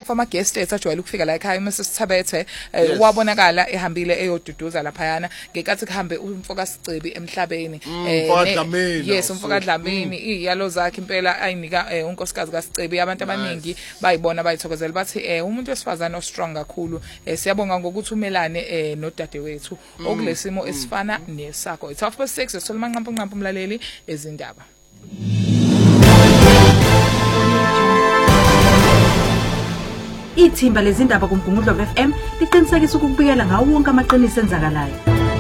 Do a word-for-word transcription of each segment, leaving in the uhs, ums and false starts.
of ama guest states ajwayele ukufika la ekhaya Missus Thabethe wabonakala ehambile eyoduduza laphayana ngekathi kuhambe umfoka Sicibi emhlabeni eh yes umfoka Dlamini iyalo zakhe impela ayinika unkosikazi kaSicibi abantu abaningi bayibona bayithokozela bathi eh umuntu wesifazane o strong kakhulu siyabonga ngokuthi umelane nodade wethu okulesimo esifana nesakho it's half past six esoluma nqampu nqampu umlaleli ezindaba. Ithimba lezindaba kuMgungundlovu F M liqinisekisa ukubikela ngawo wonke amaqiniso enzakalayo.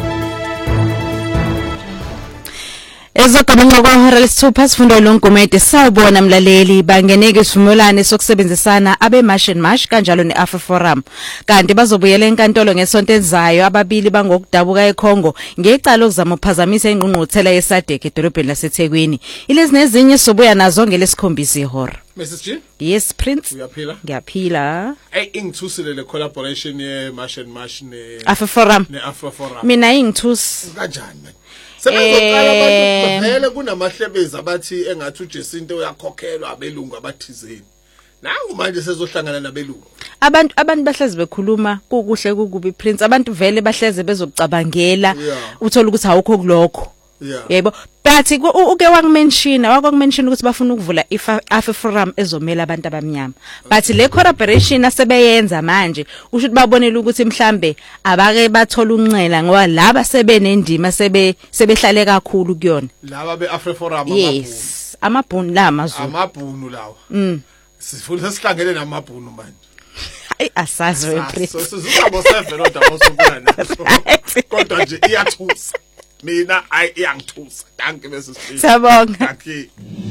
Ezogabanqa kwahora lesithupha sifundo loNgumede sawubona mlaleli bangeneke isivumelwano sokusebenzisana abe Marsh and Marsh kanjalo neAfriforum kanti bazobuyela enkantolo ngesonto ezayo ababili bangokudabuka eKongo ngecala okuzama ukuphazamisa ingqungquthela yeSADC edolobheni laseThekwini ilezi nezinye sobuya nazo ngelesikhombisa ihora. Missus G? Yes Prince. Uyaphila? Ngiyaphila. Hey ingithusile le collaboration ye Marsh and Marsh ne Afriforum. Ne Afriforum. Mina ingithusi. Kanjani man? Sebenzoqala abantu bavele kunamahlebezi abathi engathi uJesinto uyakhokhelwa abelungu abathizeni. Nangu manje sezohlangana nabelungu. Abantu abantu bahlezi bekhuluma kukuhle kukubi Prince abantu vele bahleze bezokucabangela uthola ukuthi awukho kulokho. Yebo but uke wakumention wakumention ukuthi bafuna ukuvula iAfriforum ezomela abantu abamnyama but le collaboration asebeyenza manje usho ukuthi babonela ukuthi mhlambe abake bathola unxela ngoba laba sebenendima sebe sebehlale kakhulu kuyona laba beAfriforum yes amabhunu la amazulu amabhunu lawa mm sifuna sihlangene namabhunu manje ay asazi wePrince so sizaba seven odaba sokulana kodwa nje iyathusa mina ay iyangithusa thank you Missus G Sabonga thank you.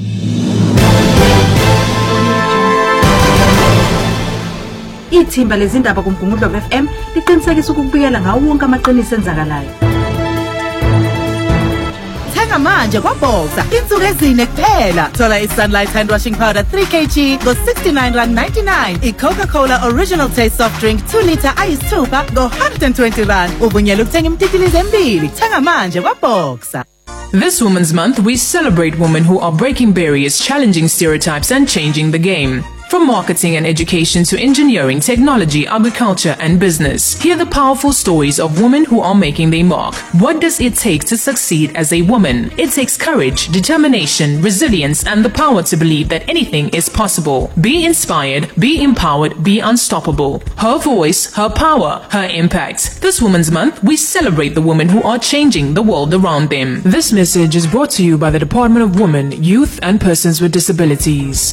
Ithimba lezindaba kuMgungundlovu F M liqinisekisa ukubikela ngawo wonke amaqiniso enzakalayo. Thenga manje kwaBoxer insuku ezine kuphela thola iSunlight hand washing powder three kilograms go sixty-nine rand ninety-nine iCoca-Cola original taste soft drink two litre ayisithupha go one hundred twenty rand uvunyelwa ukuthenga imtitilizo embili thenga manje kwaBoxer. This Women's Month, we celebrate women who are breaking barriers, challenging stereotypes and changing the game. From marketing and education to engineering, technology, agriculture and business. Hear the powerful stories of women who are making their mark. What does it take to succeed as a woman? It takes courage, determination, resilience and the power to believe that anything is possible. Be inspired, be empowered, be unstoppable. Her voice, her power, her impact. This Women's Month, we celebrate the women who are changing the world around them. This message is brought to you by the Department of Women, Youth and Persons with Disabilities.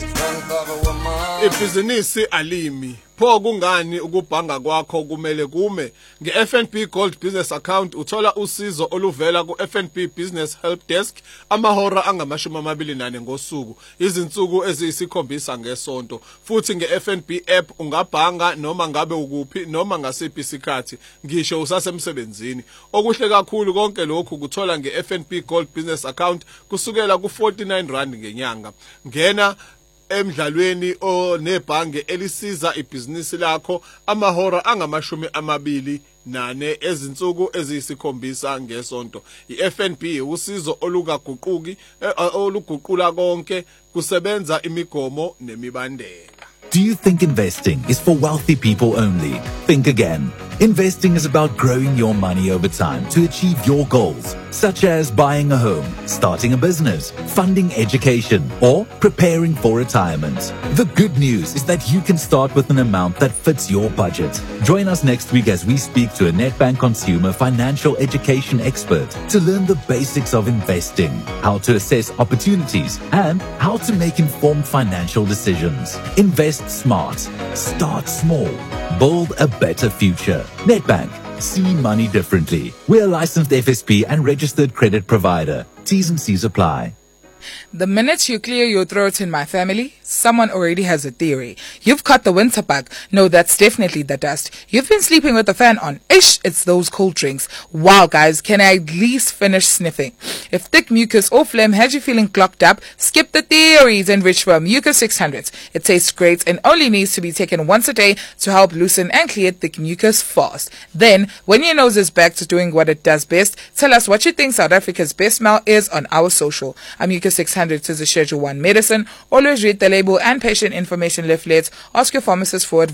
Ibhizinisi alimi pho kungani ukubhanga kwakho kumele kume ngeF N B Gold Business Account uthola usizo oluvela kuF N B Business Help Desk amahora angamashumi amabili nane ngosuku izinsuku eziyisikhombisa ngesonto futhi ngeF N B app ungabhanga noma ngabe ukuphi noma ngasiphi isikhathi ngisho usasemsebenzini okuhle kakhulu konke lokhu kuthola ngeF N B Gold Business Account kusukela ku forty-nine rand ngenyanga ngena emdlalweni onebhange elisiza ibhizinisi lakho amahora angamashumi amabili nane ezinsuku eziyisikhombisa ngesonto iF N B usizo olukaguquki oluguqula konke kusebenza imigomo nemibandela. Do you think investing is for wealthy people only? Think again. Investing is about growing your money over time to achieve your goals, such as buying a home, starting a business, funding education, or preparing for retirement. The good news is that you can start with an amount that fits your budget. Join us next week as we speak to a Nedbank consumer financial education expert to learn the basics of investing, how to assess opportunities, and how to make informed financial decisions. Invest smart. Start small. Build a better future. Nedbank. See money differently. We're a licensed F S P and registered credit provider. T's and C's apply. The minute you clear your throat in my family, someone already has a theory. You've caught the winter bug. No, that's definitely the dust. You've been sleeping with the fan on. Ish, it's those cold drinks. Wow, guys, can I at least finish sniffing? If thick mucus or phlegm has you feeling clogged up, skip the theories and reach for Mucus six hundred. It tastes great and only needs to be taken once a day to help loosen and clear thick mucus fast. Then, when your nose is back to doing what it does best, tell us what you think South Africa's best smell is on our social. I'm Mucus six hundred is a Schedule one medicine. Always read the label and patient information leaflets. Ask your pharmacist for advice.